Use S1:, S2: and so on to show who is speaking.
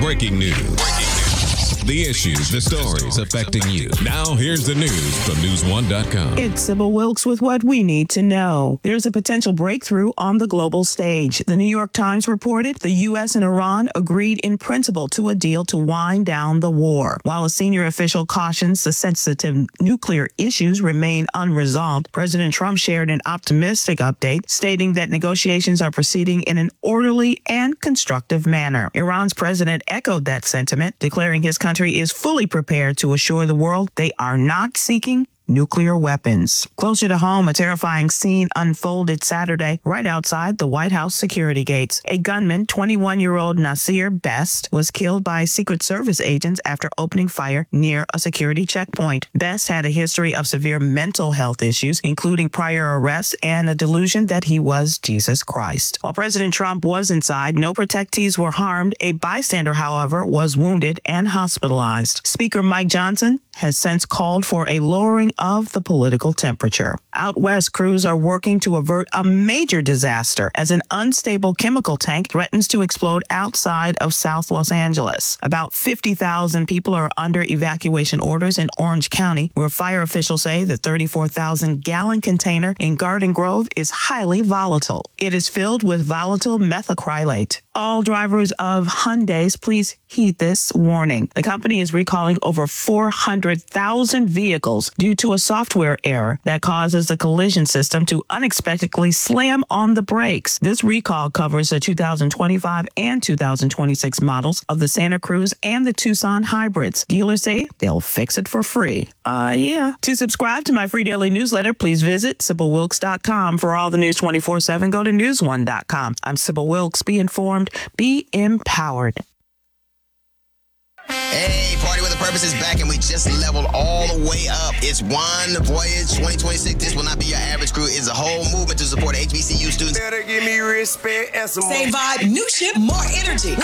S1: Breaking news. The issues, the stories affecting you. Now, here's the news from News1.com.
S2: It's Sybil Wilkes with what we need to know. There's a potential breakthrough on the global stage. The New York Times reported the U.S. and Iran agreed in principle to a deal to wind down the war. While a senior official cautions the sensitive nuclear issues remain unresolved, President Trump shared an optimistic update, stating that negotiations are proceeding in an orderly and constructive manner. Iran's president echoed that sentiment, declaring his country is fully prepared to assure the world they are not seeking nuclear weapons. Closer to home, a terrifying scene unfolded Saturday right outside the White House security gates. A gunman, 21-year-old Nasir Best, was killed by Secret Service agents after opening fire near a security checkpoint. Best had a history of severe mental health issues, including prior arrests and a delusion that he was Jesus Christ. While President Trump was inside, no protectees were harmed. A bystander, however, was wounded and hospitalized. Speaker Mike Johnson has since called for a lowering of the political temperature. Out west, crews are working to avert a major disaster as an unstable chemical tank threatens to explode outside of South Los Angeles. About 50,000 people are under evacuation orders in Orange County, where fire officials say the 34,000-gallon container in Garden Grove is highly volatile. It is filled with volatile methacrylate. All drivers of Hyundais, please heed this warning. The company is recalling over 400,000 vehicles due to a software error that causes the collision system to unexpectedly slam on the brakes. This recall covers the 2025 and 2026 models of the Santa Cruz and the Tucson hybrids. Dealers say they'll fix it for free. Yeah. To subscribe to my free daily newsletter, please visit SybilWilkes.com. For all the news 24/7, go to News1.com. I'm Sybil Wilkes. Be informed, be empowered.
S3: Hey, Party with a Purpose is back, and we just leveled all the way up. It's One Voyage 2026. This will not be your average crew. It's a whole movement to support HBCU students.
S4: Better give me respect and some
S5: Same vibe, new ship, more energy.